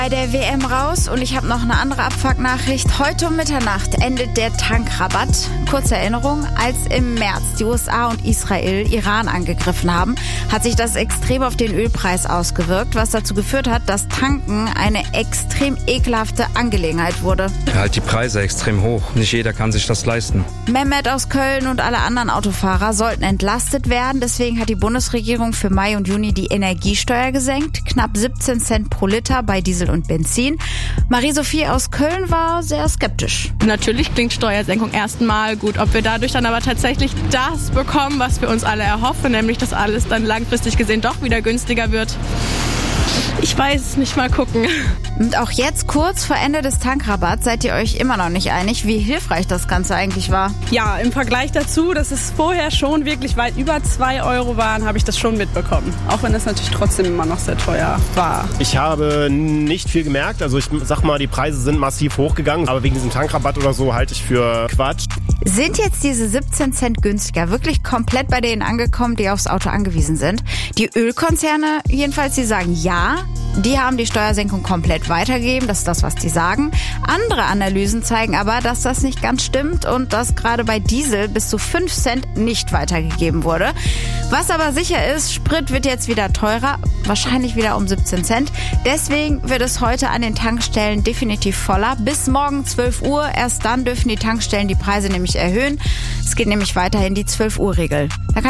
Bei der WM raus und ich habe noch eine andere Abfuck-Nachricht. Heute um Mitternacht endet der Tankrabatt. Kurze Erinnerung, als im März die USA und Israel Iran angegriffen haben, hat sich das extrem auf den Ölpreis ausgewirkt, was dazu geführt hat, dass Tanken eine extrem ekelhafte Angelegenheit wurde. Halt die Preise extrem hoch. Nicht jeder kann sich das leisten. Mehmet aus Köln und alle anderen Autofahrer sollten entlastet werden. Deswegen hat die Bundesregierung für Mai und Juni die Energiesteuer gesenkt. Knapp 17 Cent pro Liter bei Diesel und Benzin. Marie-Sophie aus Köln war sehr skeptisch. Natürlich klingt Steuersenkung erstmal gut. Ob wir dadurch dann aber tatsächlich das bekommen, was wir uns alle erhoffen, nämlich dass alles dann langfristig gesehen doch wieder günstiger wird, ich weiß es nicht, mal gucken. Und auch jetzt, kurz vor Ende des Tankrabatts, seid ihr euch immer noch nicht einig, wie hilfreich das Ganze eigentlich war? Ja, im Vergleich dazu, dass es vorher schon wirklich weit über 2 Euro waren, habe ich das schon mitbekommen. Auch wenn es natürlich trotzdem immer noch sehr teuer war. Ich habe nicht viel gemerkt. Also ich sag mal, die Preise sind massiv hochgegangen. Aber wegen diesem Tankrabatt oder so halte ich für Quatsch. Sind jetzt diese 17 Cent günstiger wirklich komplett bei denen angekommen, die aufs Auto angewiesen sind? Die Ölkonzerne jedenfalls, die sagen ja. Die haben die Steuersenkung komplett weitergegeben, das ist das, was die sagen. Andere Analysen zeigen aber, dass das nicht ganz stimmt und dass gerade bei Diesel bis zu 5 Cent nicht weitergegeben wurde. Was aber sicher ist, Sprit wird jetzt wieder teurer, wahrscheinlich wieder um 17 Cent. Deswegen wird es heute an den Tankstellen definitiv voller. Bis morgen 12 Uhr, erst dann dürfen die Tankstellen die Preise nämlich erhöhen. Es geht nämlich weiterhin die 12-Uhr-Regel.